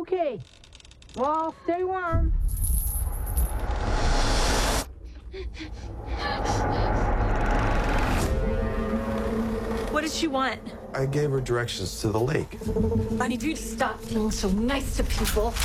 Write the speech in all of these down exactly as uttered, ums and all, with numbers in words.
Okay. Well, stay warm. What did she want? I gave her directions to the lake. I need you to stop being so nice to people.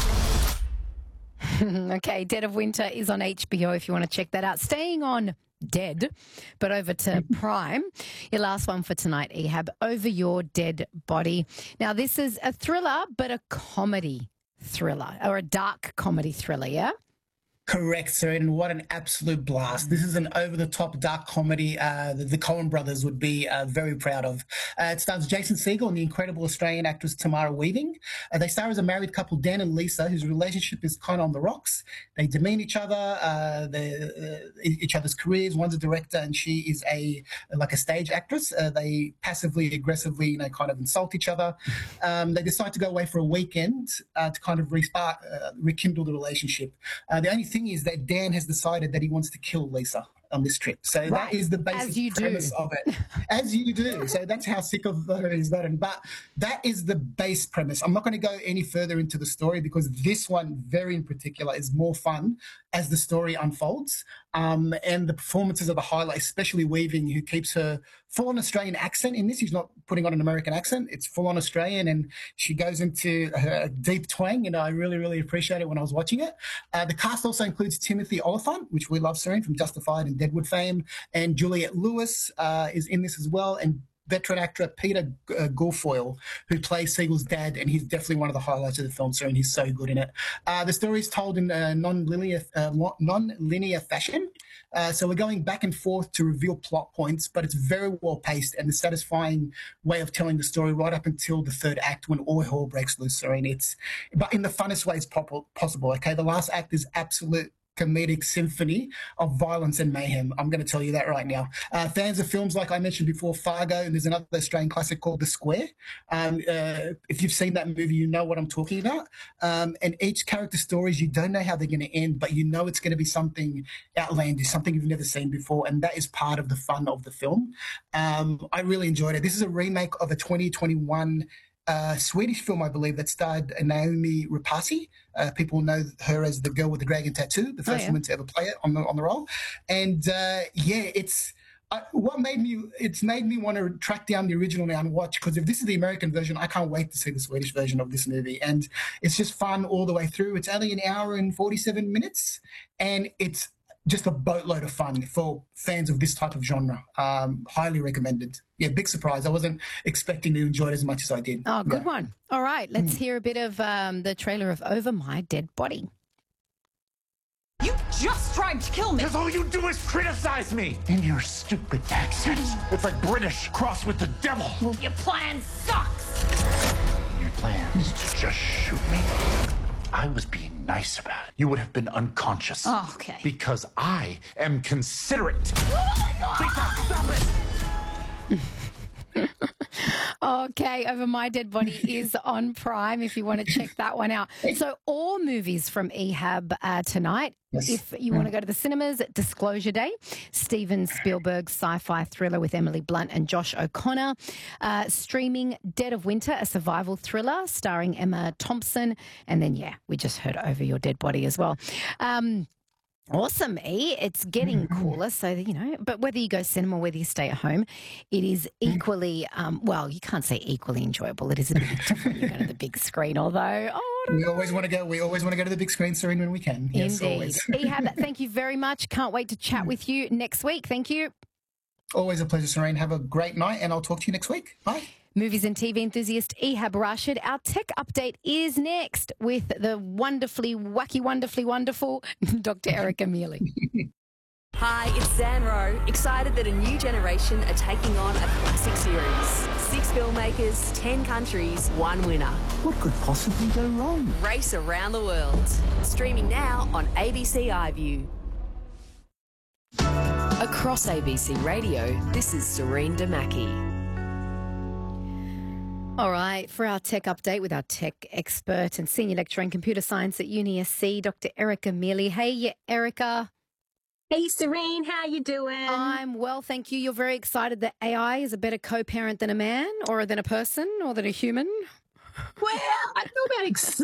Okay, Dead of Winter is on H B O if you want to check that out. Staying on Dead, but over to Prime. Your last one for tonight, Ehab, Over Your Dead Body. Now, this is a thriller, but a comedy thriller, or a dark comedy thriller, yeah? Correct, sir, and what an absolute blast. This is an over-the-top dark comedy uh, that the Coen brothers would be uh, very proud of. Uh, it stars Jason Segel and the incredible Australian actress Tamara Weaving. Uh, they star as a married couple, Dan and Lisa, whose relationship is kind of on the rocks. They demean each other, uh, they, uh, each other's careers. One's a director and she is a like a stage actress. Uh, they passively, aggressively, you know, kind of insult each other. Um, they decide to go away for a weekend uh, to kind of respark, uh, rekindle the relationship. Uh, the only thing is that Dan has decided that he wants to kill Lisa on this trip. So right. that is the basic premise do. of it. As you do. So that's how sick of her is gotten. But that is the base premise. I'm not going to go any further into the story because this one, very in particular, is more fun as the story unfolds. Um, and the performances are the highlight, especially Weaving, who keeps her full-on Australian accent in this. She's not putting on an American accent. It's full-on Australian, and she goes into her deep twang, and I really, really appreciate it when I was watching it. Uh, the cast also includes Timothy Olyphant, which we love, Serene, from Justified and Deadwood fame, and Juliette Lewis uh, is in this as well, and veteran actor Peter uh, Guilfoyle, who plays Segel's dad, and he's definitely one of the highlights of the film, sir, and he's so good in it. Uh, the story is told in a non-linear, uh, non-linear fashion, uh, so we're going back and forth to reveal plot points, but it's very well-paced and a satisfying way of telling the story right up until the third act when all hell breaks loose, sir, and it's, but in the funnest ways possible, okay? The last act is absolute comedic symphony of violence and mayhem. I'm going to tell you that right now. Uh, fans of films like I mentioned before, Fargo, and there's another Australian classic called The Square. Um, uh, if you've seen that movie, you know what I'm talking about. Um, and each character's stories, you don't know how they're going to end, but you know it's going to be something outlandish, something you've never seen before, and that is part of the fun of the film. Um, I really enjoyed it. This is a remake of a twenty twenty-one Uh, Swedish film, I believe, that starred Naomi Rapace. Uh, people know her as the girl with the dragon tattoo, the first oh, yeah. woman to ever play it on the on the role. And uh, yeah, it's uh, what made me. It's made me want to track down the original now and watch, because if this is the American version, I can't wait to see the Swedish version of this movie. And it's just fun all the way through. It's only an hour and forty-seven minutes, and it's just a boatload of fun for fans of this type of genre. Um, highly recommended. Yeah, big surprise. I wasn't expecting to enjoy it as much as I did. Oh, good yeah. one. All right, let's mm. hear a bit of um, the trailer of Over My Dead Body. You just tried to kill me. Because all you do is criticize me in your stupid accent. It's like British crossed with the devil. Your plan sucks. Your plan is to just shoot me. I was being nice about it. You would have been unconscious. Oh, okay. Because I am considerate. Stop it! Okay, Over My Dead Body is on Prime if you want to check that one out. So all movies from Ehab uh, tonight. Yes. If you want to go to the cinemas, Disclosure Day, Steven Spielberg's sci-fi thriller with Emily Blunt and Josh O'Connor. Uh, streaming Dead of Winter, a survival thriller starring Emma Thompson. And then, yeah, we just heard Over Your Dead Body as well. Um, Awesome, E. It's getting cooler, so, you know, but whether you go cinema or whether you stay at home, it is equally, um, well, you can't say equally enjoyable. It is a bit different. You go to the big screen, although, oh, we always want to go, we always want to go to the big screen, Serene, when we can. Yes, indeed. Always. Ehab, thank you very much. Can't wait to chat with you next week. Thank you. Always a pleasure, Serene. Have a great night, and I'll talk to you next week. Bye. Movies and T V enthusiast Ehab Rashid. Our tech update is next with the wonderfully, wacky, wonderfully wonderful Doctor Erica Mealy. Hi, it's Zan Rowe. Excited that a new generation are taking on a classic series. Six filmmakers, ten countries, one winner. What could possibly go wrong? Race around the world. Streaming now on A B C iView. Across A B C Radio, this is Serene Damaki. All right, for our tech update with our tech expert and senior lecturer in computer science at U N I S C, Doctor Erica Mealy. Hey, Erica. Hey, Serene, how you doing? I'm well, thank you. You're very excited that A I is a better co-parent than a man or than a person or than a human? Well, I don't know about excited.